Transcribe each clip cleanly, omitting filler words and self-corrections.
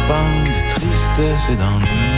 pas de tristesse et d'ennui.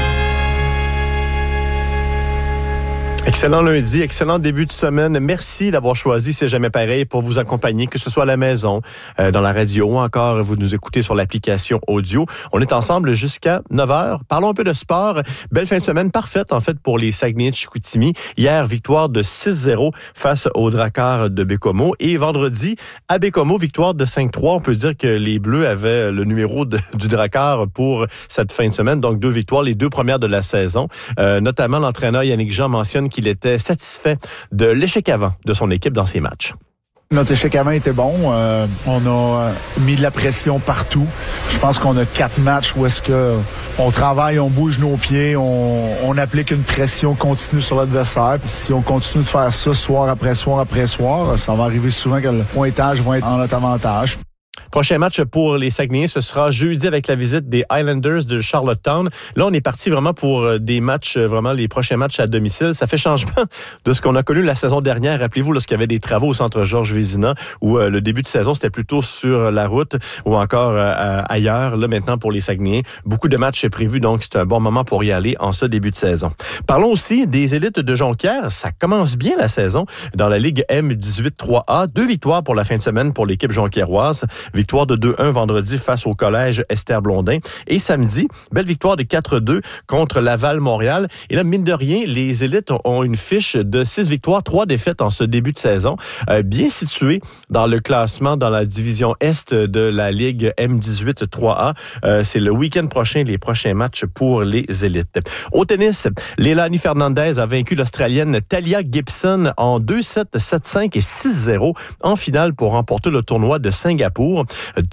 Excellent lundi, excellent début de semaine. Merci d'avoir choisi C'est jamais pareil pour vous accompagner, que ce soit à la maison, dans la radio ou encore vous nous écoutez sur l'application audio. On est ensemble jusqu'à 9h. Parlons un peu de sport. Belle fin de semaine parfaite en fait pour les Saguenay de Chicoutimi. Hier, victoire de 6-0 face aux Dracars de Baie-Comeau. Et vendredi, à Baie-Comeau, victoire de 5-3. On peut dire que les Bleus avaient le numéro du Dracar pour cette fin de semaine. Donc 2 victoires, les 2 premières de la saison. Notamment l'entraîneur Yannick Jean mentionne qu'il était satisfait de l'échec avant de son équipe dans ces matchs. Notre échec avant était bon. On a mis de la pression partout. Je pense qu'on a 4 matchs où est-ce que on travaille, on bouge nos pieds, on applique une pression continue sur l'adversaire. Puis si on continue de faire ça soir après soir après soir, ça va arriver souvent que le pointage va être en notre avantage. Prochain match pour les Saguenayens, ce sera jeudi avec la visite des Highlanders de Charlottetown. Là, on est parti vraiment pour des matchs, vraiment les prochains matchs à domicile. Ça fait changement de ce qu'on a connu la saison dernière. Rappelez-vous, lorsqu'il y avait des travaux au centre Georges Vézina, où le début de saison, c'était plutôt sur la route ou encore ailleurs. Là, maintenant, pour les Saguenayens, beaucoup de matchs prévus, donc c'est un bon moment pour y aller en ce début de saison. Parlons aussi des élites de Jonquière. Ça commence bien la saison dans la Ligue M18 3A. 2 victoires pour la fin de semaine pour l'équipe jonquiéroise. Victoire de 2-1 vendredi face au collège Esther Blondin. Et samedi, belle victoire de 4-2 contre Laval-Montréal. Et là, mine de rien, les élites ont une fiche de 6 victoires, 3 défaites en ce début de saison. Bien situé dans le classement dans la division Est de la Ligue M18 3A. C'est le week-end prochain, les prochains matchs pour les élites. Au tennis, Leilani Fernandez a vaincu l'Australienne Talia Gibson en 2-7, 7-5 et 6-0 en finale pour remporter le tournoi de Singapour.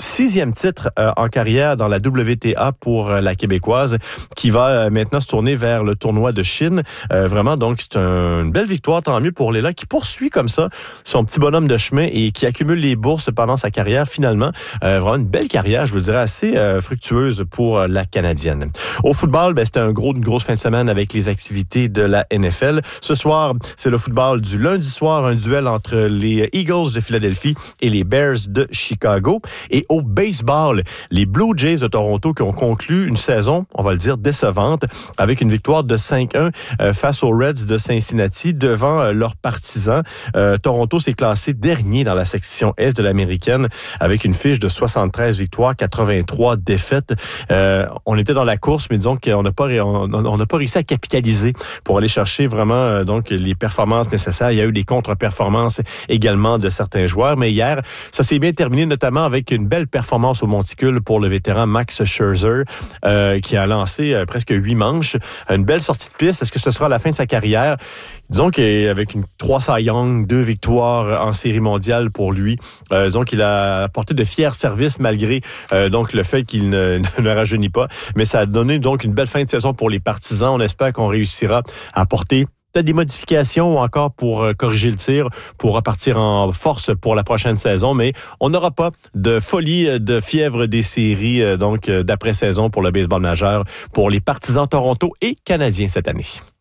6e titre en carrière dans la WTA pour la Québécoise qui va maintenant se tourner vers le tournoi de Chine. Vraiment, donc, c'est une belle victoire, tant mieux pour Léla qui poursuit comme ça son petit bonhomme de chemin et qui accumule les bourses pendant sa carrière finalement. Vraiment une belle carrière, je vous dirais, assez fructueuse pour la Canadienne. Au football, c'était une grosse fin de semaine avec les activités de la NFL. Ce soir, c'est le football du lundi soir, un duel entre les Eagles de Philadelphie et les Bears de Chicago. Et au baseball, les Blue Jays de Toronto qui ont conclu une saison, on va le dire, décevante, avec une victoire de 5-1 face aux Reds de Cincinnati devant leurs partisans. Toronto s'est classé dernier dans la section Est de l'Américaine avec une fiche de 73 victoires, 83 défaites. On était dans la course, mais disons qu'on n'a pas réussi à capitaliser pour aller chercher vraiment donc les performances nécessaires. Il y a eu des contre-performances également de certains joueurs, mais hier, ça s'est bien terminé, notamment avec une belle performance au monticule pour le vétéran Max Scherzer, qui a lancé presque 8 manches. Une belle sortie de piste. Est-ce que ce sera la fin de sa carrière? Disons qu'avec une 3 Cy Young, 2 victoires en série mondiale pour lui, disons qu'il a apporté de fiers services malgré donc le fait qu'il ne rajeunit pas. Mais ça a donné donc une belle fin de saison pour les partisans. On espère qu'on réussira à apporter peut-être des modifications ou encore pour corriger le tir, pour repartir en force pour la prochaine saison, mais on n'aura pas de folie, de fièvre des séries donc d'après-saison pour le baseball majeur, pour les partisans Toronto et Canadiens cette année.